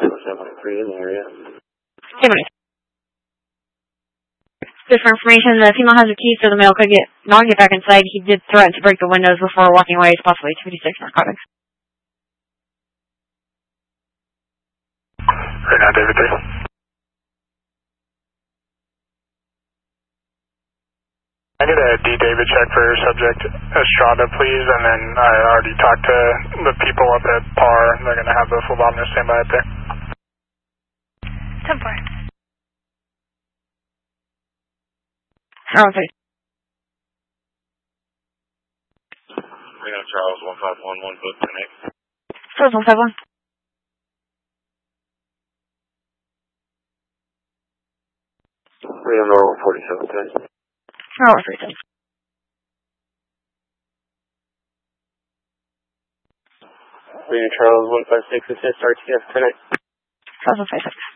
7.3 in the area. Good for information, the female has a key so the male could not get back inside. He did threaten to break the windows before walking away. It's possibly 256 narcotics. Right now, David 3. I need a D. David check for subject Estrada, please, and then I already talked to the people up at PAR. They're going to have the phlebotomist stand by up there. 10-4. Charles, Charles 1511, book connect. Charles 151. Rio Normal 47 today. Charles 137. Rio Charles 156 assist RTF connect. Charles 156.